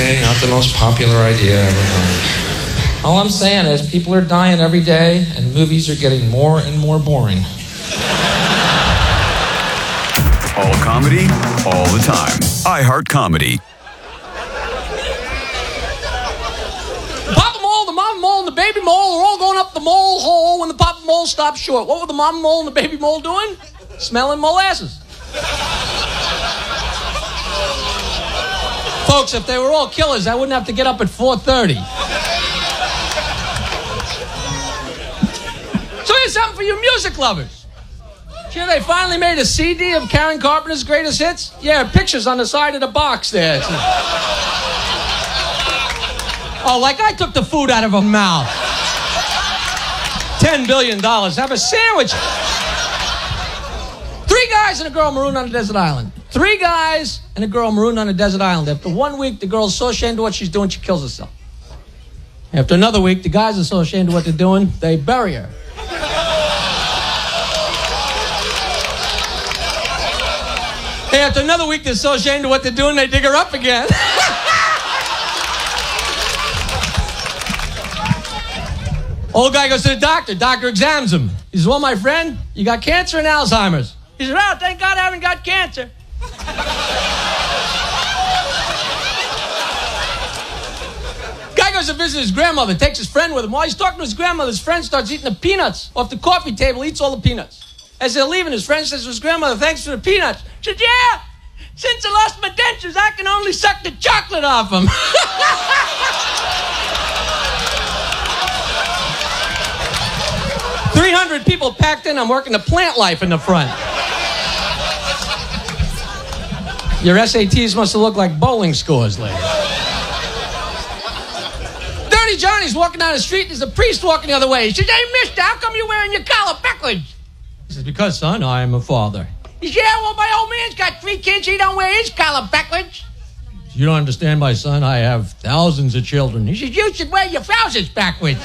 okay? Not the most popular idea ever. All I'm saying is people are dying every day and movies are getting more and more boring. All comedy, all the time. iHeart Comedy. The Papa Mole, the Mama Mole, and the Baby Mole are all going up the mole hole when the Papa Mole stopped short. What were the Mama Mole and the Baby Mole doing? Smelling molasses. Folks, if they were all killers, I wouldn't have to get up at 4:30. So here's something for you music lovers. Sure, they finally made a CD of Karen Carpenter's greatest hits? Yeah, pictures on the side of the box there. Oh, like I took the food out of her mouth. $10 billion. Have a sandwich. 3 guys and a girl marooned on a desert island. 3 guys and a girl marooned on a desert island. After 1 week, the girl's so ashamed of what she's doing, she kills herself. After another week, the guys are so ashamed of what they're doing, they bury her. Hey, after another week, they're so ashamed of what they're doing, they dig her up again. Old guy goes to the doctor. Doctor examines him. He says, well, my friend, you got cancer and Alzheimer's. He said, oh, thank God I haven't got cancer. Guy goes to visit his grandmother, takes his friend with him. While he's talking to his grandmother, his friend starts eating the peanuts off the coffee table, eats all the peanuts. As they're leaving, his friend says to his grandmother, thanks for the peanuts. She said, yeah, since I lost my dentures, I can only suck the chocolate off them. 300 people packed in. I'm working the plant life in the front. Your SATs must have looked like bowling scores later. Dirty Johnny's walking down the street. There's a priest walking the other way. He says, hey, mister, how come you're wearing your collar backwards? He says, because, son, I am a father. He says, yeah, well, my old man's got 3 kids. He don't wear his collar backwards. You don't understand, my son. I have thousands of children. He says, you should wear your trousers backwards.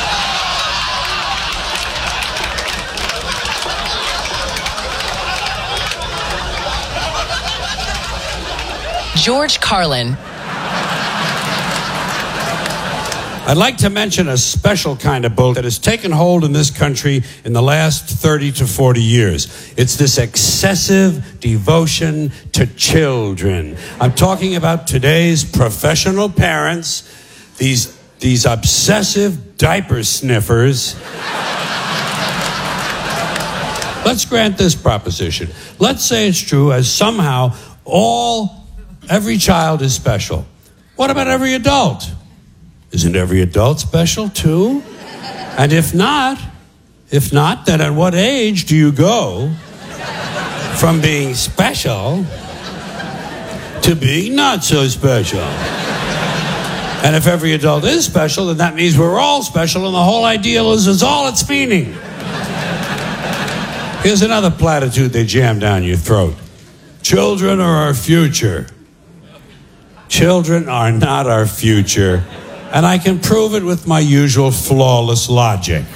George Carlin. I'd like to mention a special kind of bull that has taken hold in this country in the last 30 to 40 years. It's this excessive devotion to children. I'm talking about today's professional parents, these obsessive diaper sniffers. Let's grant this proposition. Let's say it's true as somehow every child is special. What about every adult? Isn't every adult special too? And if not, then at what age do you go from being special to being not so special? And if every adult is special, then that means we're all special, and the whole ideal is all its meaning. Here's another platitude they jam down your throat. Children are our future. Children are not our future. And I can prove it with my usual flawless logic.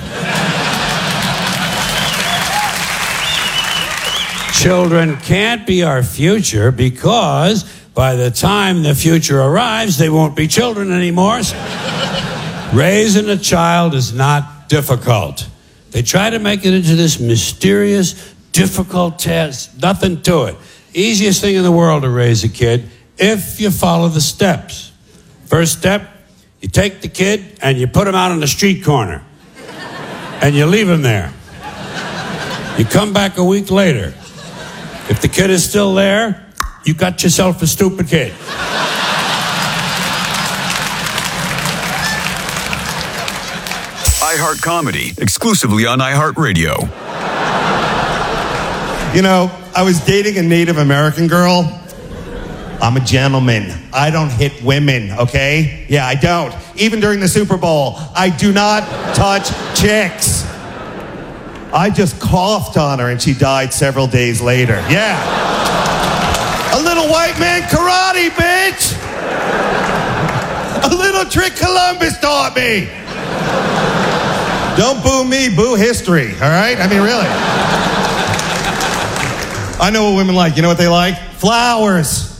Children can't be our future because by the time the future arrives, they won't be children anymore. Raising a child is not difficult. They try to make it into this mysterious, difficult task. Nothing to it. Easiest thing in the world to raise a kid if you follow the steps. First step, you take the kid and you put him out on the street corner. And you leave him there. You come back a week later. If the kid is still there, you got yourself a stupid kid. iHeart Comedy, exclusively on iHeartRadio. You know, I was dating a Native American girl. I'm a gentleman. I don't hit women, okay? Yeah, I don't. Even during the Super Bowl, I do not touch chicks. I just coughed on her and she died several days later. Yeah. A little white man karate, bitch. A little trick Columbus taught me. Don't boo me, boo history, all right? I mean, really. I know what women like. You know what they like? Flowers.